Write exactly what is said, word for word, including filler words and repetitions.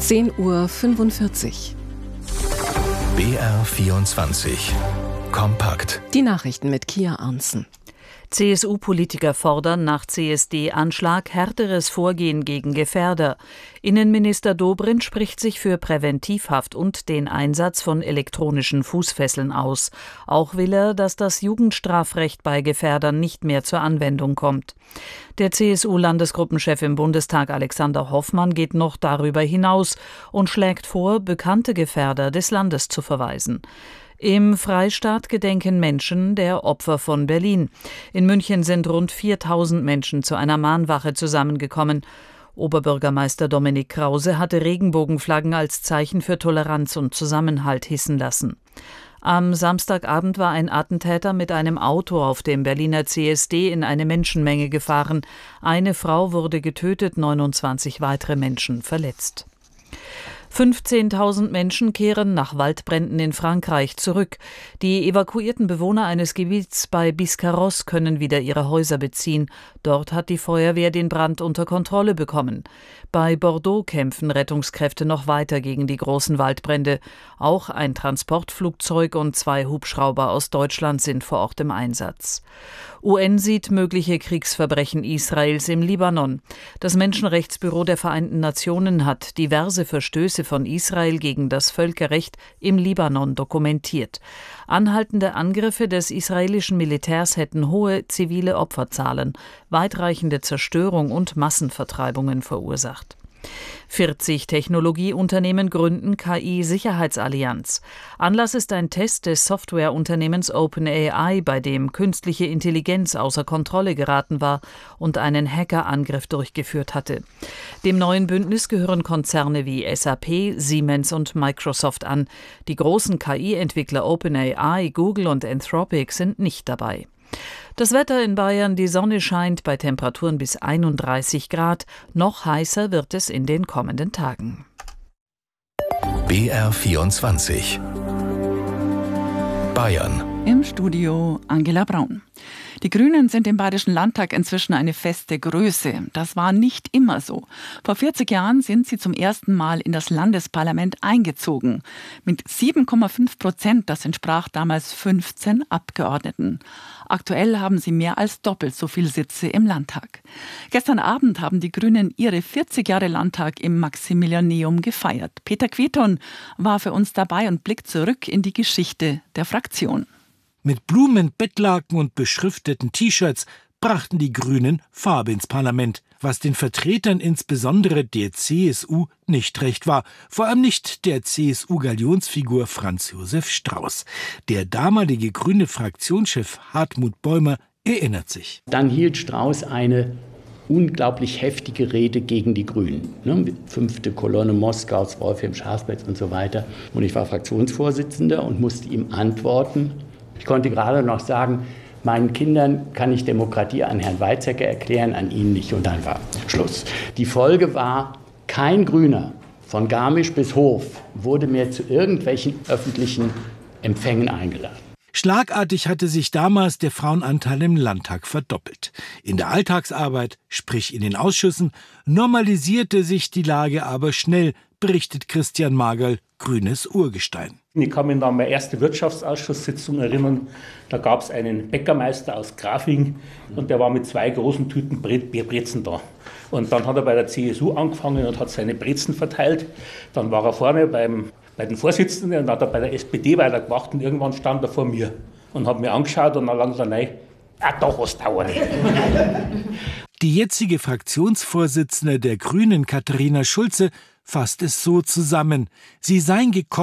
zehn Uhr fünfundvierzig. B R vierundzwanzig. Kompakt. Die Nachrichten mit Kia Arntzen. C S U-Politiker fordern nach C S D-Anschlag härteres Vorgehen gegen Gefährder. Innenminister Dobrindt spricht sich für Präventivhaft und den Einsatz von elektronischen Fußfesseln aus. Auch will er, dass das Jugendstrafrecht bei Gefährdern nicht mehr zur Anwendung kommt. Der C S U-Landesgruppenchef im Bundestag Alexander Hoffmann geht noch darüber hinaus und schlägt vor, bekannte Gefährder des Landes zu verweisen. Im Freistaat gedenken Menschen der Opfer von Berlin. In München sind rund viertausend Menschen zu einer Mahnwache zusammengekommen. Oberbürgermeister Dominik Krause hatte Regenbogenflaggen als Zeichen für Toleranz und Zusammenhalt hissen lassen. Am Samstagabend war ein Attentäter mit einem Auto auf dem Berliner C S D in eine Menschenmenge gefahren. Eine Frau wurde getötet, neunundzwanzig weitere Menschen verletzt. fünfzehntausend Menschen kehren nach Waldbränden in Frankreich zurück. Die evakuierten Bewohner eines Gebiets bei Biscarrosse können wieder ihre Häuser beziehen. Dort hat die Feuerwehr den Brand unter Kontrolle bekommen. Bei Bordeaux kämpfen Rettungskräfte noch weiter gegen die großen Waldbrände. Auch ein Transportflugzeug und zwei Hubschrauber aus Deutschland sind vor Ort im Einsatz. U N sieht mögliche Kriegsverbrechen Israels im Libanon. Das Menschenrechtsbüro der Vereinten Nationen hat diverse Verstöße von Israel gegen das Völkerrecht im Libanon dokumentiert. Anhaltende Angriffe des israelischen Militärs hätten hohe zivile Opferzahlen, weitreichende Zerstörung und Massenvertreibungen verursacht. vierzig Technologieunternehmen gründen K I-Sicherheitsallianz. Anlass ist ein Test des Softwareunternehmens OpenAI, bei dem künstliche Intelligenz außer Kontrolle geraten war und einen Hackerangriff durchgeführt hatte. Dem neuen Bündnis gehören Konzerne wie S A P, Siemens und Microsoft an. Die großen K I-Entwickler OpenAI, Google und Anthropic sind nicht dabei. Das Wetter in Bayern, die Sonne scheint bei Temperaturen bis einunddreißig Grad. Noch heißer wird es in den kommenden Tagen. B R vierundzwanzig. Bayern. Im Studio Angela Braun. Die Grünen sind im Bayerischen Landtag inzwischen eine feste Größe. Das war nicht immer so. Vor vierzig Jahren sind sie zum ersten Mal in das Landesparlament eingezogen. Mit sieben Komma fünf Prozent, das entsprach damals fünfzehn Abgeordneten. Aktuell haben sie mehr als doppelt so viele Sitze im Landtag. Gestern Abend haben die Grünen ihre vierzig Jahre Landtag im Maximilianeum gefeiert. Peter Queton war für uns dabei und blickt zurück in die Geschichte der Fraktion. Mit Blumen, Bettlaken und beschrifteten T-Shirts brachten die Grünen Farbe ins Parlament, was den Vertretern insbesondere der C S U nicht recht war. Vor allem nicht der C S U-Galionsfigur Franz Josef Strauß. Der damalige grüne Fraktionschef Hartmut Bäumer erinnert sich. Dann hielt Strauß eine unglaublich heftige Rede gegen die Grünen. Ne? Fünfte Kolonne Moskaus, Wolfram Schafsplatz und so weiter. Und ich war Fraktionsvorsitzender und musste ihm antworten. Ich konnte gerade noch sagen, meinen Kindern kann ich Demokratie an Herrn Weizsäcker erklären, an Ihnen nicht. Und dann war Schluss. Die Folge war, kein Grüner von Garmisch bis Hof wurde mehr zu irgendwelchen öffentlichen Empfängen eingeladen. Schlagartig hatte sich damals der Frauenanteil im Landtag verdoppelt. In der Alltagsarbeit, sprich in den Ausschüssen, normalisierte sich die Lage aber schnell, berichtet Christian Magerl, grünes Urgestein. Ich kann mich an meine erste Wirtschaftsausschusssitzung erinnern. Da gab es einen Bäckermeister aus Grafing und der war mit zwei großen Tüten Bre- Brezen da. Und dann hat er bei der C S U angefangen und hat seine Brezen verteilt. Dann war er vorne beim, bei den Vorsitzenden und dann hat er bei der S P D weitergemacht und irgendwann stand er vor mir und hat mir angeschaut und dann langsam rein, ah, doch, was dauert. Die jetzige Fraktionsvorsitzende der Grünen, Katharina Schulze, fasst es so zusammen. Sie seien gekommen,